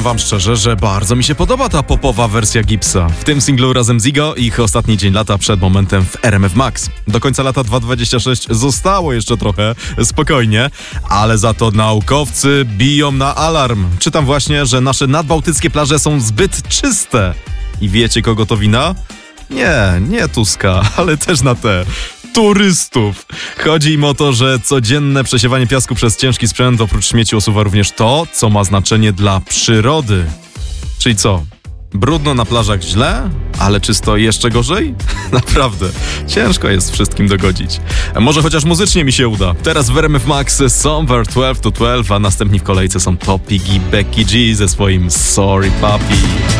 powiem wam szczerze, że bardzo mi się podoba ta popowa wersja Gibbsa. W tym singlu razem z Igo ich ostatni dzień lata przed momentem w RMF Max. Do końca lata 2026 zostało jeszcze trochę, spokojnie, ale za to naukowcy biją na alarm. Czytam właśnie, że nasze nadbałtyckie plaże są zbyt czyste. I wiecie, kogo to wina? Nie Tuska, ale też na turystów. Chodzi im o to, że codzienne przesiewanie piasku przez ciężki sprzęt oprócz śmieci usuwa również to, co ma znaczenie dla przyrody. Czyli co? Brudno na plażach źle, ale czysto jeszcze gorzej? Naprawdę, ciężko jest wszystkim dogodzić. Może chociaż muzycznie mi się uda. Teraz w RMF Max Somewhere 12 to 12, a następni w kolejce są Topic i Becky G ze swoim Sorry Papi.